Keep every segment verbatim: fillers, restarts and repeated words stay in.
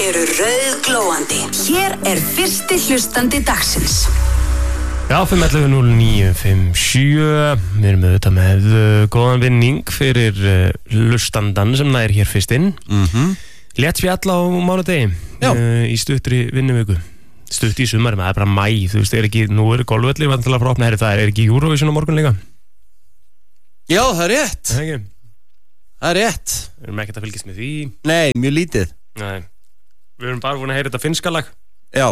eru rauðglóandi. Hér er fyrsti hlustandi dagsins. Já, fimm ellefu núll níu fimm sjö. Við erum auðvitað með uh, góðan vinning fyrir uh, hlustandan sem nær hér fyrst inn. Mhm. Létt spjall á mánudegi uh, í stuttri vinnuviku. Stutt í sumar, það er bara mæ, þú veist, er ekki, nú er golfvellir vantilega frá opna, það er, er ekki Eurovision á morgun líka? Já, það er rétt. Það er ekki. Það er rétt. Við erum ekkert að fylgjast með því. Nei, mjög lítið. Nei. Við erum bara búin að heyra þetta finnska lag. Já.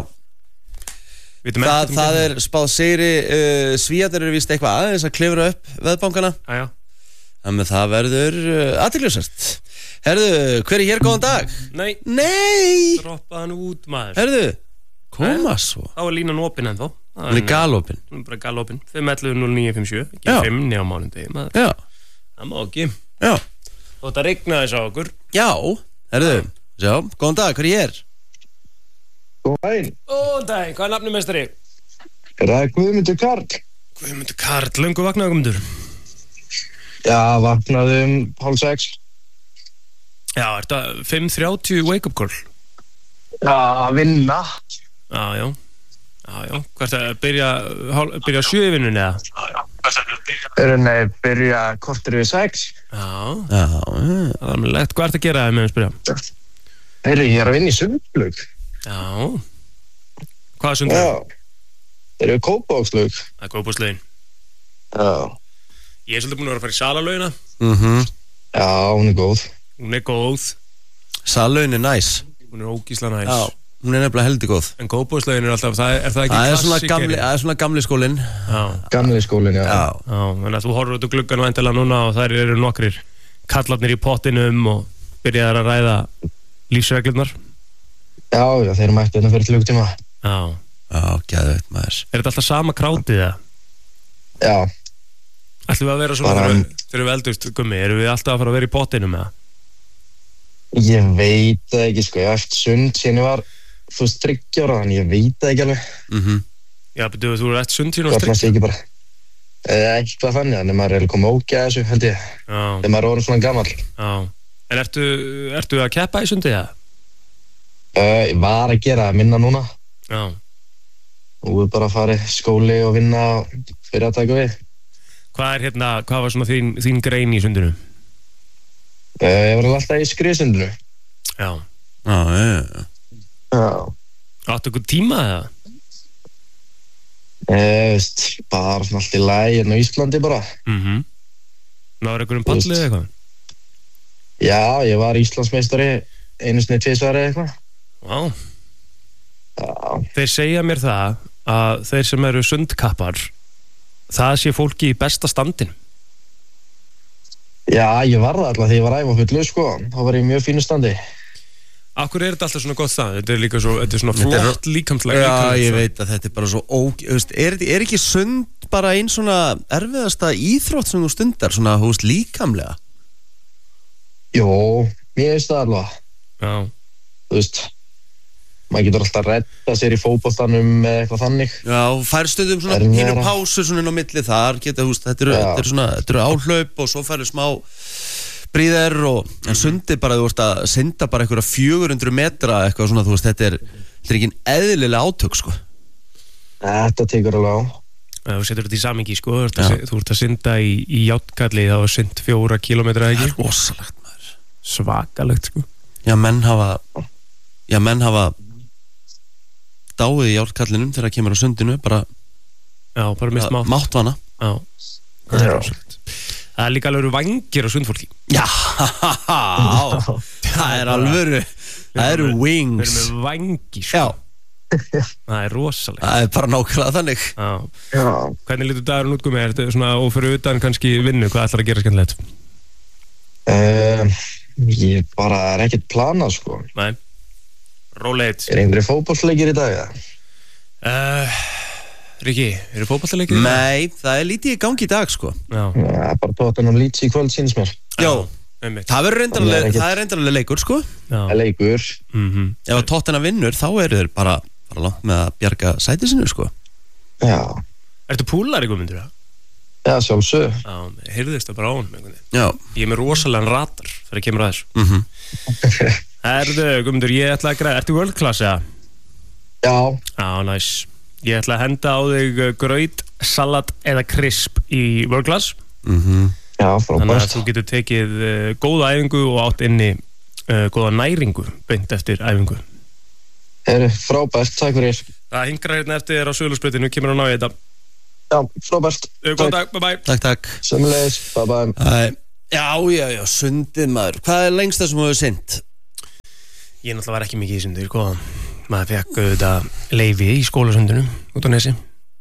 Það, það er spáð sigri, uh, Svíatar eru víst eitthvað aðeins að klifra upp veðbankana. Aja. Þannig að það verður uh, athyglisvert. Herðu, hver er hér góðan dag? Nei. Nei. Droppa hann út, maður. Herðu, koma svo. Þá er línan opin ennþá. Hún er galopin. Hún er bara galopin. fimm ellefu núll níu fimm sjö. Ekki fimm á mánudegi, maður. Já. Það má ekki. Já. Og þetta regnaði þess á okkur. Já. Herðu, sjá, góðan dag, hver er hér? Góðan daginn. Góðan daginn, hvað er nafnið meistari? Það er Guðmundur Karl. Guðmundur Karl, löngu vaknaði Guðmundur? Já, vaknaði um hálf sex. Já, er þetta fimm þrjátíu wake up call? Já, að vinna. Já, já. Já, já. Hvert að byrja, byrja sjö í vinnunni eða? Já, já. Hvert að nei, byrja kortur við sex. Já. Já. Það er legt, hvað ert að gera það með að spyrja? Heyri, ég er að vinna í sundlaug. Já. Hvað er sundlaug? Já. Það eru Kópavogslaug. Það er Kópavogslaugin. Já. Ég er svolítið búin að vera að fara í salalaugina. Mhm. Já, hún er góð. Hún er góð. Salalaugin er næs. Hún er ógísla næs. Já. Hún er nefnilega heldur góð. En Kópavogslaugin er alltaf, það er, er það ekki klassíker? klassikeri? Það er svona gamli skólinn. Já. Gamli skólinn, já. Já. Já, þannig að þú horfur út á gluggan og endilega núna og þær eru nokkrir kallarnir í pottinum og byrjaðar að ræða lífsreglurnar. Já, já, þeir mættu þetta fyrir klukkutíma. Já. Já, geðveikt maður. Er þetta alltaf sama krátið það? Já. Ætlum við að vera svona Bara- þegar við- þegar við eldust, gummi, erum við alltaf að fara að vera í pottinum eða? Ég veit það ekki, sko. Ég hef eftir sund síðan ég var, þú veist, þriggja ára, þannig ég veit það ekki alveg. Mhm. Já, betur þú eru eftir sund sín og Hvort strikk? maður sé ekki bara eða eitthvað þannig, þannig maður er komið ógæð þessu, held ég. Já, Þegar maður er orðinn svona gamall. já. En ertu, ertu að keppa í sundi eða? Uh, ég var að gera það minna núna. Já. Nú er bara að fara í skóli og vinna og fyrir að taka við. Hvað er hérna, hvað var svona þín, þín grein í sundinu? Uh, ég var alltaf í skriðsundinu. Já. Já, já, já. Já. Áttu ykkur tíma eða? Uh, veist, bara svona allt í lagi hérna á Íslandi bara. Mhm. Náður ykkur um pallið eða eitthvað? Já, ég var Íslandsmeistari einu sinni tvisvar eða eitthvað. Já. Já. Þeir segja mér það að þeir sem eru sundkappar, það sé fólki í besta standin. Já, ég var það alltaf þegar ég var æfa fullu, sko. Þá var ég í mjög fínu standi. Akkur er þetta alltaf svona gott það? Þetta er líka svo, þetta er svona Þetta er- flott líkamslega. Já, ég veit að þetta er bara svo óg... Veist, er, er ekki sund bara einn svona erfiðasta íþrótt sem þú stundar, svona, þú veist, líkamlega? Jó, mér veist það alveg. Já. Þú veist, maður getur alltaf að redda sér í fótboltanum eða eitthvað þannig. Já, fær stundum svona Er pínu meira- pásu svona inn á milli þar, geta, þú veist, þetta eru, Já. þetta eru svona, þetta eru áhlaup og svo færðu smá bríðar og, en sundi bara, þú veist, að synda bara einhverja fjögur hundruð metra eitthvað svona, þú veist, þetta er, þetta er ekki eðlilega átök, sko. Þetta tekur alveg á. Ef þú setur þetta í samingi, sko, þú ert að, Já. sy- þú ert að synda í, í játkalli, þá er synd fjóra kílómetra Það ekki. er rosalegt, maður. Svakalegt, sko. Já, menn hafa, já, menn hafa dáið í járkallinum þegar það kemur á sundinu, bara Já, bara mist mátt. máttvana. Já. Það er rosalegt. Það er líka alveg eru vangir á sundfólki. Já, það er alvöru, það eru Við wings. erum með vangi, sko. Já, Það er rosalegt. það er bara nákvæmlega þannig. Já. Já. Hvernig lítur dagurinn út, Gumi? Er þetta svona, og fyrir utan kannski vinnu, hvað ætlar að gera skemmtilegt? Uh, ég bara er ekkert planað, sko. Nei. Róleit. Er einhverju fótbollsleikir í dag, eða? Uh, Riki, eru fótballtaleikir? Nei, það er lítið í gangi í dag, sko. Já. Já, bara tóttunum lítið í kvöld síns mér. Já, einmitt. það verður Það er reyndarlega, ekkert- það er reyndarlega leikur, sko. Já. Það er leikur. Mhm. Ef að Tottenham vinnur, þá eru þeir bara, bara langt með að bjarga sæti sinu, sko. Já. Ertu púlari, Guðmundur? Já, sjálfsög. Já, heyrðist það bara á hann einhvern veginn. Já. Ég er með rosalega radar þegar ég kemur að þessu. Mhm. Erðu, Guðmundur, ég ætla að græða. Ertu world class, eða? Já. Já, næs. Ég ætla að henda á þig graut, salat eða krisp í world class. Mhm. Já, Þannig að frábært. þú getur tekið uh, góða æfingu og átt inni uh, góða næringu beint eftir æfingu. Herru, frábært, takk fyrir. Það hingrar hérna eftir þér á Söðulusbrautinni, kemur að ná í þetta. Já, frábært. Uh, Góð dag, bye bye. Takk, takk Sömulegis, bye bye. Æ, Já, já, já, sundið maður Hvað er lengst það sem þú hefur synt? Ég náttúrulega var ekki mikið í sundur, sko. Maður fekk auðvitað leyfi í skólasundunum út á Nesi.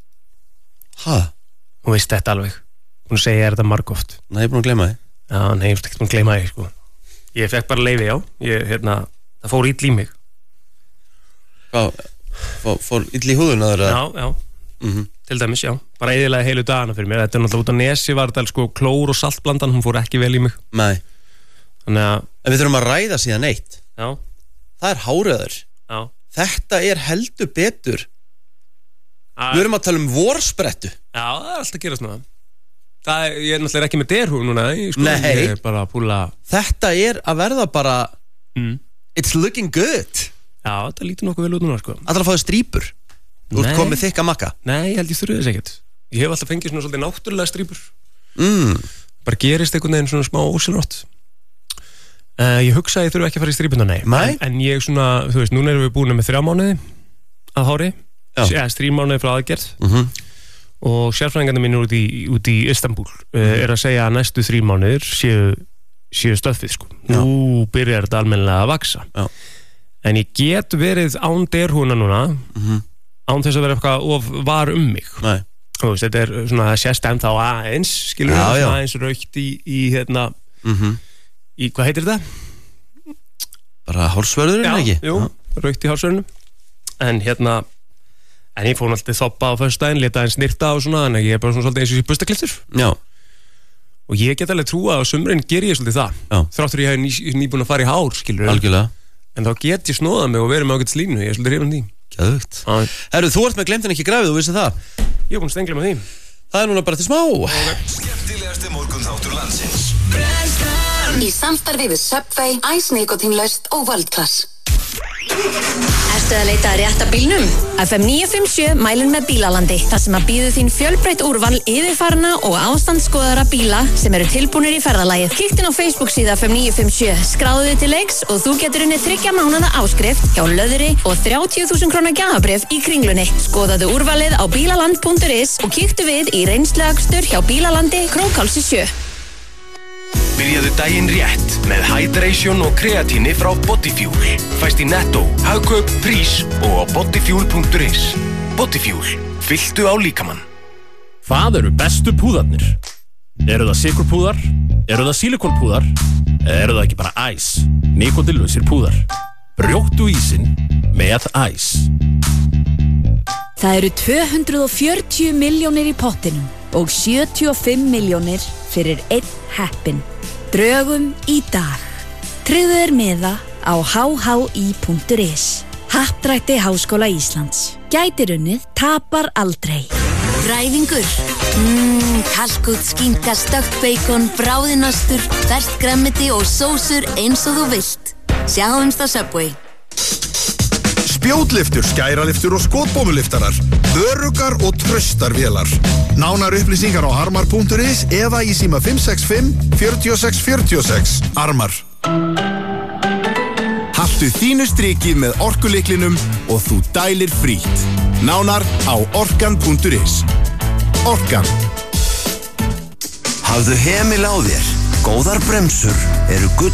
Hæ? Þú veist þetta alveg. Hún segja þér þetta margoft. Nei, ég er búin að gleyma því Já, nei, ég er ekkert búin að gleyma því, sko. Ég fekk bara leyfi, já. Ég, hérna, það fór illa í mig. Hvað, fór, fór ill í húðuna þar? Já, já. Mhm. Til dæmis, já. Bara eyðilega heilu dagana fyrir mér. Þetta er náttúrulega út á Nesi var þetta, sko, klór og saltblandan. Hún fór ekki vel í mig. Nei Þannig að, En við þurfum að ræða síðan eitt já, Það er háraður já. Þetta er heldur betur Að, Við erum að tala um vorsprettu Já, það er alltaf að gerast núna. Það er, ég er náttúrulega ekki með derhú núna, sko. Nei. Ég er bara að púla. Þetta er að verða bara Mm. It's looking good Já, þetta lítur nokkuð vel út núna, sko. Allar að fá þér strípur Þú ert Nei. komið þykka makka Nei, ég held ég þurfi þess ekkert. Ég hef alltaf fengið svona svolítið náttúrulega strípur. mm. Bara gerist einhvern veginn svona smá ósynrátt. uh, Ég hugsa að ég þurfi ekki að fara í strípuna, nei. Nei? En, en ég svona, þú veist, núna erum við búin með þrjá mánuði að hári. Já. Eða þrjú mánuði frá aðgerð. mm -hmm. Og sérfræðingarnir mínir út í, út í Istanbul uh, er að segja að næstu þrjú mánuðir séu, séu stöðfið, sko. Nú byrjar þetta almennilega að vaksa. Já. En ég get verið án derhúna núna, Mhm. án þess að vera eitthvað of var um mig. Nei Þú veist, þetta er svona, það sést ennþá aðeins, skilur Já, við, já. svona aðeins raukt í, í, hérna, mm í, hvað heitir þetta? Bara hársvörðurinn ekki? jú, raukt í hálsverðinu. En hérna, en ég fór alltaf þoppa á föstudaginn, leta aðeins snirta og svona, en ég er bara svona svolítið eins og ég bustakliftur. Já, Og ég get alveg trúa að á sumrin ger ég svolítið það. Já. Þráttur ég hef ný, nýbúin að fara í hár, skilur við. algjörlega En þá get ég snóðað mig og verið með ágætt slínu, ég er svolítið hrifin því. Gæðugt Já, Herru, þú ert með glemtin ekki grafið, þú vissi það ég er búin að stengla með því. Það er núna bara til smá Skemmtilegasti morgunþáttur landsins Í samstarfi við Subway, Ice Nikotinlaust og World Class. Ertu að leita að rétta bílnum? F M níu fimm sjö mælinn með Bílalandi. Það sem að býður þín fjölbreytt úrval yfirfarna og ástandsskoðara bíla sem eru tilbúnir í ferðalagið. Kíktin á Facebook síða F M níu fimm sjö, skráðu þig til leiks og þú getur unnið þriggja mánaða áskrift hjá Löðri og þrjátíu þúsund króna gjafabréf í Kringlunni. Skoðaðu úrvalið á bílaland punktur is og kíktu við í reynsluakstur hjá Bílalandi Krókhálsi sjö. Byrjaðu daginn rétt með Hydration og kreatíni frá Bodyfuel. Fæst í Netto, Hagkaup, Prís og á bodyfuel punktur is. Bodyfuel, fylltu á líkamann. Hvað eru bestu púðarnir? Eru það sykurpúðar? Eru það sílikonpúðar? Eða eru það ekki bara æs? Nikotinlausir púðar. Brjóttu ísinn með æs. Það eru tvö hundruð fjörutíu milljónir í pottinum og sjötíu og fimm milljónir fyrir einn heppin. Drögum í dag. Tryggðu þér miða á h h i punktur is. Happdrætti Háskóla Íslands. Gætir unnið, tapar aldrei. Ræfingur. Mmm, kalkút, skinka, stökkt beikon, bráðinastur, ferskt gremmiti og sósur eins og þú vilt. Sjáumst á Subway. Spjótliftur, skæraliftur og skotbómuliftarar. Öruggar og traustar vélar. Nánar upplýsingar á armar punktur is eða í síma fimm sex fimm, fjögur sex fjögur sex. Armar. Haltu þínu strikið með orkulyklinum og þú dælir frítt. Nánar á orkan punktur is. Orkan. Hafðu hemil á þér. Góðar bremsur eru gull